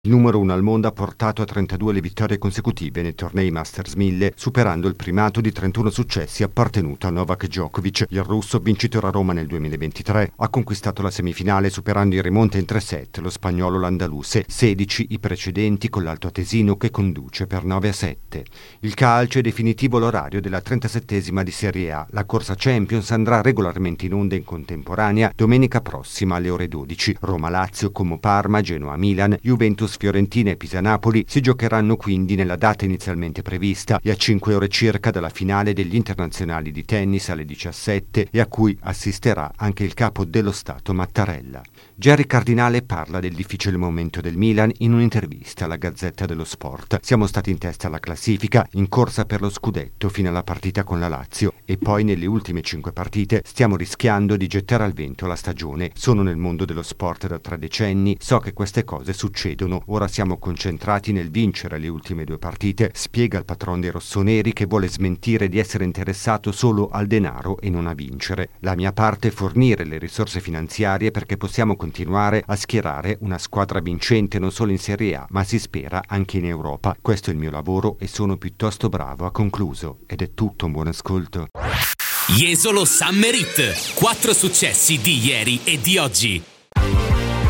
Il numero 1 al mondo ha portato a 32 le vittorie consecutive nei tornei Masters 1000, superando il primato di 31 successi appartenuto a Novak Djokovic. Il russo, vincitore a Roma nel 2023, ha conquistato la semifinale superando in rimonta in 3 set lo spagnolo Landaluse, 16 i precedenti con l'altoatesino che conduce per 9-7. Il calcio è definitivo l'orario della 37esima di Serie A. La corsa Champions andrà regolarmente in onda in contemporanea domenica prossima alle ore 12. Roma-Lazio, Como-Parma, Genoa-Milan, Juventus-Fiorentina e Pisa-Napoli si giocheranno quindi nella data inizialmente prevista e a 5 ore circa dalla finale degli internazionali di tennis alle 17 e a cui assisterà anche il capo dello Stato Mattarella. Gerry Cardinale parla del difficile momento del Milan in un'intervista alla Gazzetta dello Sport. Siamo stati in testa alla classifica, in corsa per lo scudetto fino alla partita con la Lazio e poi nelle ultime 5 partite stiamo rischiando di gettare al vento la stagione. Sono nel mondo dello sport da 3 decenni, so che queste cose succedono. Ora siamo concentrati nel vincere le ultime 2 partite, spiega il patron dei rossoneri che vuole smentire di essere interessato solo al denaro e non a vincere. La mia parte è fornire le risorse finanziarie perché possiamo continuare a schierare una squadra vincente non solo in Serie A, ma si spera anche in Europa. Questo è il mio lavoro e sono piuttosto bravo, ha concluso. Ed è tutto, un buon ascolto. Jesolo Summer Hit. 4 successi di ieri e di oggi.